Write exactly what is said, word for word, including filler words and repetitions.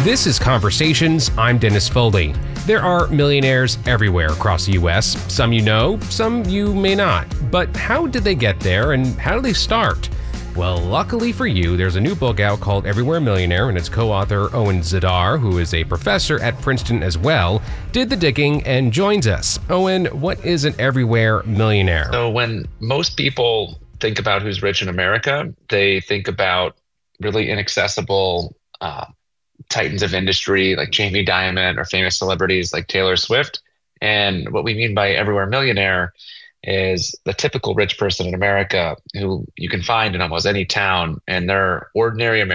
This is Conversations. I'm Dennis Foley. There are millionaires everywhere across the U S. Some you know, some you may not. But how did they get there and how did they start? Well, luckily for you, there's a new book out called Everywhere Millionaire, and its co-author, Owen Zidar, who is a professor at Princeton as well, did the digging and joins us. Owen, what is an everywhere millionaire? So when most people think about who's rich in America, they think about really inaccessible uh, titans of industry like Jamie Dimon or famous celebrities like Taylor Swift. And what we mean by everywhere millionaire is the typical rich person in America who you can find in almost any town, and they're ordinary Americans